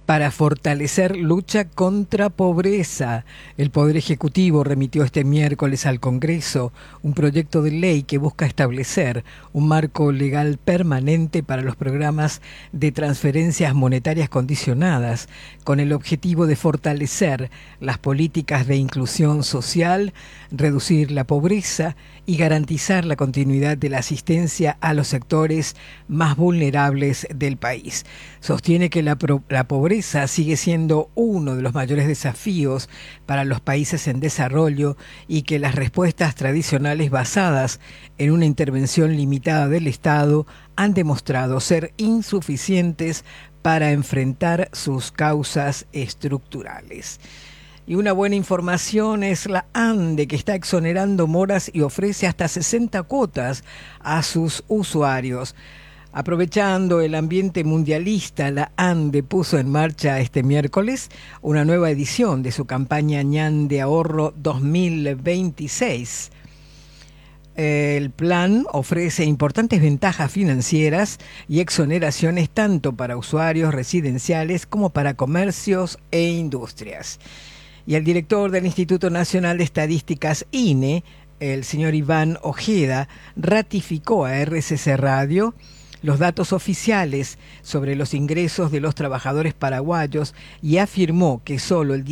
para fortalecer lucha contra pobreza. El Poder Ejecutivo remitió este miércoles al Congreso un proyecto de ley que busca establecer un marco legal permanente para los programas de transferencias monetarias condicionadas, con el objetivo de fortalecer las políticas de inclusión social, reducir la pobreza y garantizar la continuidad de la asistencia a los sectores más vulnerables del país. Sostiene que la pobreza sigue siendo uno de los mayores desafíos para los países en desarrollo y que las respuestas tradicionales basadas en una intervención limitada del Estado han demostrado ser insuficientes para enfrentar sus causas estructurales. Y una buena información es la ANDE, que está exonerando moras y ofrece hasta 60 cuotas a sus usuarios. Aprovechando el ambiente mundialista, la ANDE puso en marcha este miércoles una nueva edición de su campaña ñan de ahorro 2026. El plan ofrece importantes ventajas financieras y exoneraciones tanto para usuarios residenciales como para comercios e industrias. Y el director del Instituto Nacional de Estadísticas, INE, el señor Iván Ojeda, ratificó a RCC Radio los datos oficiales sobre los ingresos de los trabajadores paraguayos y afirmó que solo el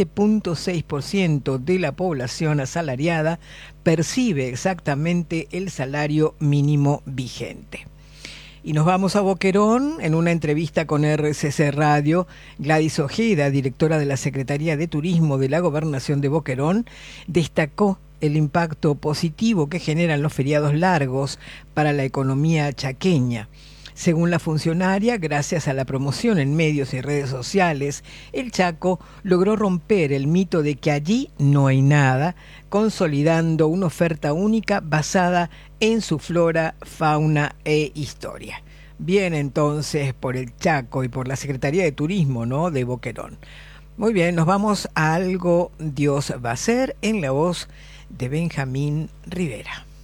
17.6% de la población asalariada percibe exactamente el salario mínimo vigente. Y nos vamos a Boquerón. En una entrevista con RCC Radio, Gladys Ojeda, directora de la Secretaría de Turismo de la Gobernación de Boquerón, destacó el impacto positivo que generan los feriados largos para la economía chaqueña. Según la funcionaria, gracias a la promoción en medios y redes sociales, el Chaco logró romper el mito de que allí no hay nada, consolidando una oferta única basada en su flora, fauna e historia. Bien, entonces, por el Chaco y por la Secretaría de Turismo, ¿no?, de Boquerón. Muy bien, nos vamos a Algo Dios va a hacer, en la voz de Benjamín Rivera.